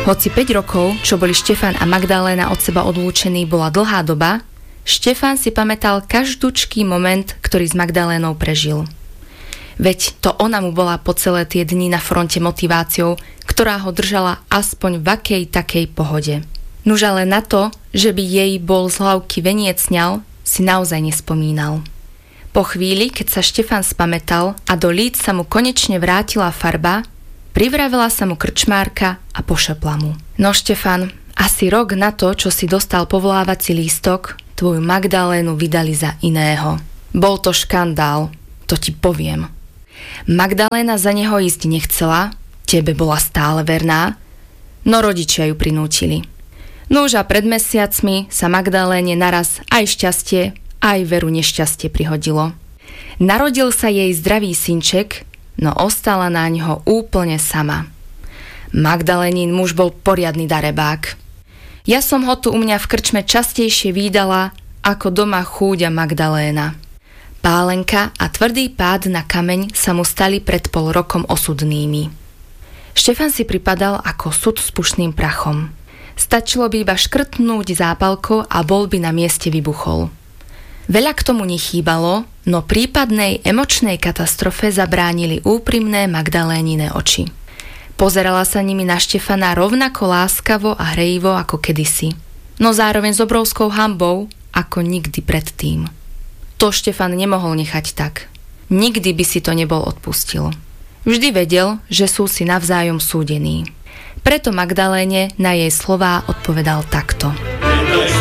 Hoci 5 rokov, čo boli Štefan a Magdaléna od seba odlúčení, bola dlhá doba, Štefan si pamätal každúčký moment, ktorý s Magdalénou prežil. Veď to ona mu bola po celé tie dni na fronte motiváciou, ktorá ho držala aspoň v akej takej pohode. Nuž ale na to, že by jej bol z hlavky veniec sňal, si naozaj nespomínal. Po chvíli, keď sa Štefan spamätal a do líc sa mu konečne vrátila farba, privravela sa mu krčmárka a pošepla mu. No Štefan, asi rok na to, čo si dostal povolávací lístok, tvoju Magdalénu vydali za iného. Bol to škandál, to ti poviem. Magdaléna za neho ísť nechcela, tebe bola stále verná, no rodičia ju prinútili. Nuž a pred mesiacmi sa Magdaléne naraz aj šťastie, aj veru nešťastie prihodilo. Narodil sa jej zdravý synček, no ostala na ňo úplne sama. Magdalénin muž bol poriadny darebák. Ja som ho tu u mňa v krčme častejšie vídala, ako doma chúďa Magdaléna. Pálenka a tvrdý pád na kameň sa mu stali pred pol rokom osudnými. Štefan si pripadal ako sud s pušným prachom. Stačilo by iba škrtnúť zápalkou a bol by na mieste vybuchol. Veľa k tomu nechýbalo, no prípadnej emočnej katastrofe zabránili úprimné Magdalénine oči. Pozerala sa nimi na Štefana rovnako láskavo a hrejivo ako kedysi, no zároveň s obrovskou hanbou ako nikdy predtým. To Štefan nemohol nechať tak. Nikdy by si to nebol odpustil. Vždy vedel, že sú si navzájom súdení. Preto Magdaléne na jej slová odpovedal takto.